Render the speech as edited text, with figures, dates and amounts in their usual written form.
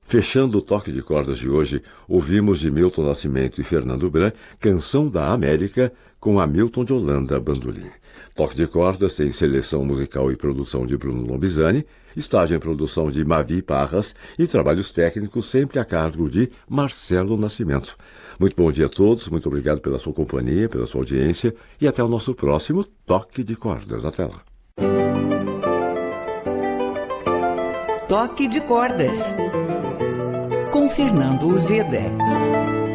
Fechando o toque de cordas de hoje, ouvimos de Milton Nascimento e Fernando Bran, Canção da América, com Hamilton de Holanda bandolim. Toque de cordas tem seleção musical e produção de Bruno Lombizani, estágio em produção de Mavi Parras e trabalhos técnicos sempre a cargo de Marcelo Nascimento. Muito bom dia a todos, muito obrigado pela sua companhia, pela sua audiência e até o nosso próximo Toque de Cordas. Até lá. Toque de Cordas, com Fernando Uzeda.